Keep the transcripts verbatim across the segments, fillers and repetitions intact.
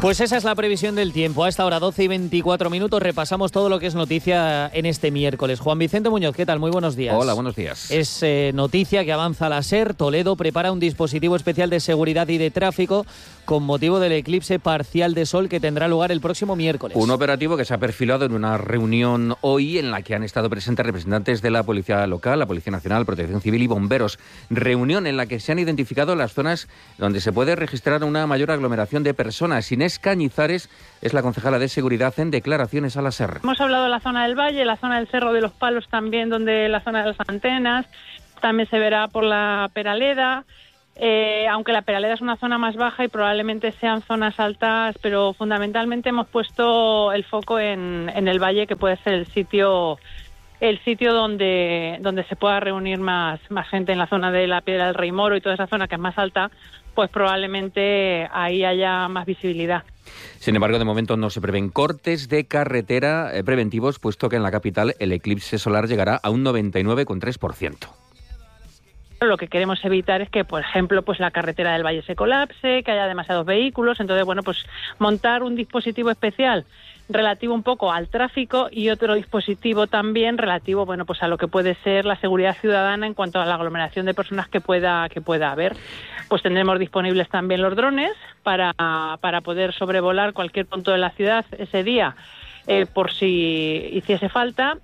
Pues esa es la previsión del tiempo. A esta hora, doce y veinticuatro minutos, repasamos todo lo que es noticia en este miércoles. Juan Vicente Muñoz, ¿qué tal? Muy buenos días. Hola, buenos días. Es eh, noticia que avanza la SER. Toledo prepara un dispositivo especial de seguridad y de tráfico con motivo del eclipse parcial de sol que tendrá lugar el próximo miércoles. Un operativo que se ha perfilado en una reunión hoy en la que han estado presentes representantes de la Policía Local, la Policía Nacional, Protección Civil y Bomberos. Reunión en la que se han identificado las zonas donde se puede registrar una mayor aglomeración de personas. Inés Cañizares es la concejala de Seguridad en declaraciones a la SER. Hemos hablado de la zona del Valle, la zona del Cerro de los Palos también, donde la zona de las antenas, también se verá por la Peraleda, eh, aunque la Peraleda es una zona más baja y probablemente sean zonas altas, pero fundamentalmente hemos puesto el foco en, en el Valle, que puede ser el sitio el sitio donde donde se pueda reunir más, más gente en la zona de la Piedra del Rey Moro y toda esa zona que es más alta, pues probablemente ahí haya más visibilidad. Sin embargo, de momento no se prevén cortes de carretera eh, preventivos, puesto que en la capital el eclipse solar llegará a un noventa y nueve coma tres por ciento. Lo que queremos evitar es que, por ejemplo, pues la carretera del Valle se colapse, que haya demasiados vehículos. Entonces, bueno, pues montar un dispositivo especial relativo un poco al tráfico y otro dispositivo también relativo, bueno, pues a lo que puede ser la seguridad ciudadana en cuanto a la aglomeración de personas que pueda que pueda haber. Pues tendremos disponibles también los drones para para poder sobrevolar cualquier punto de la ciudad ese día, eh, por si hiciese falta.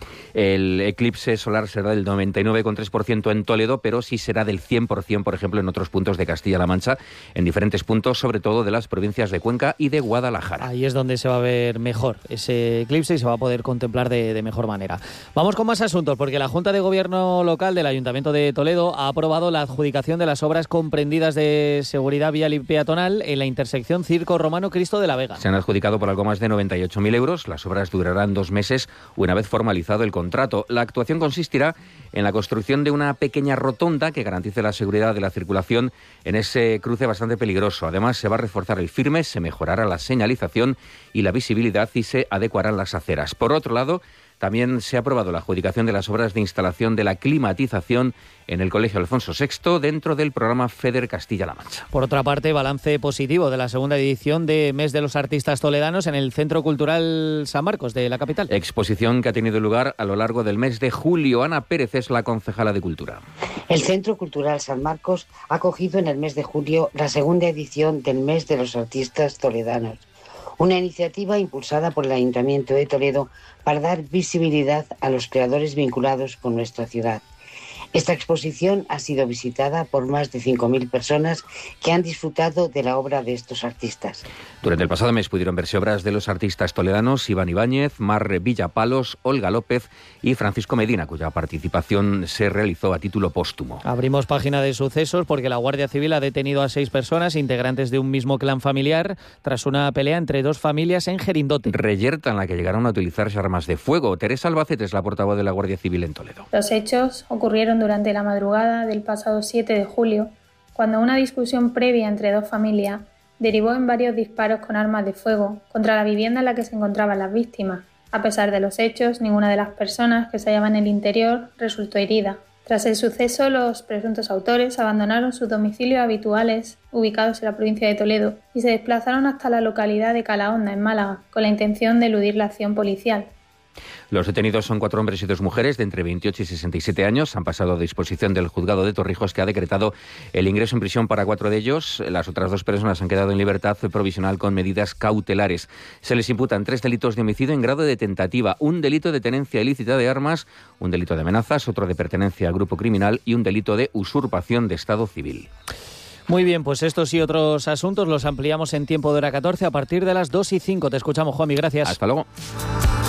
El eclipse solar será del noventa y nueve coma tres por ciento en Toledo, pero sí será del cien por ciento, por ejemplo, en otros puntos de Castilla-La Mancha, en diferentes puntos, sobre todo de las provincias de Cuenca y de Guadalajara. Ahí es donde se va a ver mejor ese eclipse y se va a poder contemplar de, de mejor manera. Vamos con más asuntos, porque la Junta de Gobierno Local del Ayuntamiento de Toledo ha aprobado la adjudicación de las obras comprendidas de seguridad vial y peatonal en la intersección Circo Romano Cristo de la Vega. Se han adjudicado por algo más de noventa y ocho mil euros. Las obras durarán dos meses una vez formalizado el contrato. La actuación consistirá en la construcción de una pequeña rotonda que garantice la seguridad de la circulación en ese cruce bastante peligroso. Además, se va a reforzar el firme, se mejorará la señalización y la visibilidad y se adecuarán las aceras. Por otro lado, también se ha aprobado la adjudicación de las obras de instalación de la climatización en el Colegio Alfonso sexto dentro del programa FEDER Castilla-La Mancha. Por otra parte, balance positivo de la segunda edición de Mes de los Artistas Toledanos en el Centro Cultural San Marcos de la capital. Exposición que ha tenido lugar a lo largo del mes de julio. Ana Pérez es la concejala de Cultura. El Centro Cultural San Marcos ha acogido en el mes de julio la segunda edición del Mes de los Artistas Toledanos, una iniciativa impulsada por el Ayuntamiento de Toledo para dar visibilidad a los creadores vinculados con nuestra ciudad. Esta exposición ha sido visitada por más de cinco mil personas que han disfrutado de la obra de estos artistas. Durante el pasado mes pudieron verse obras de los artistas toledanos Iván Ibáñez, Mar Villapalos, Olga López y Francisco Medina, cuya participación se realizó a título póstumo. Abrimos página de sucesos porque la Guardia Civil ha detenido a seis personas integrantes de un mismo clan familiar tras una pelea entre dos familias en Gerindote. Reyerta en la que llegaron a utilizarse armas de fuego. Teresa Albacete es la portavoz de la Guardia Civil en Toledo. Los hechos ocurrieron durante la madrugada del pasado siete de julio, cuando una discusión previa entre dos familias derivó en varios disparos con armas de fuego contra la vivienda en la que se encontraban las víctimas. A pesar de los hechos, ninguna de las personas que se hallaban en el interior resultó herida. Tras el suceso, los presuntos autores abandonaron sus domicilios habituales, ubicados en la provincia de Toledo, y se desplazaron hasta la localidad de Calahonda, en Málaga, con la intención de eludir la acción policial. Los detenidos son cuatro hombres y dos mujeres de entre veintiocho y sesenta y siete años. Han pasado a disposición del juzgado de Torrijos, que ha decretado el ingreso en prisión para cuatro de ellos. Las otras dos personas han quedado en libertad provisional con medidas cautelares. Se les imputan tres delitos de homicidio en grado de tentativa, un delito de tenencia ilícita de armas, un delito de amenazas, otro de pertenencia a grupo criminal y un delito de usurpación de estado civil. Muy bien, pues estos y otros asuntos los ampliamos en tiempo de hora catorce a partir de las dos y cinco. Te escuchamos, Juanmi, gracias. Hasta luego.